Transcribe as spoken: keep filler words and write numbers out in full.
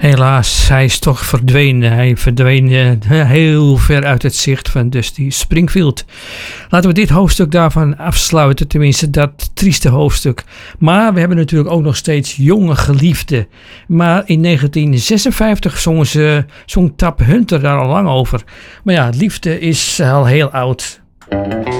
Helaas, hij is toch verdwenen. Hij verdween uh, heel ver uit het zicht van Dusty Springfield. Laten we dit hoofdstuk daarvan afsluiten, tenminste dat trieste hoofdstuk. Maar we hebben natuurlijk ook nog steeds jonge geliefden. Maar in negentien zesenvijftig zongen ze, zong Tab Hunter daar al lang over. Maar ja, liefde is al heel oud.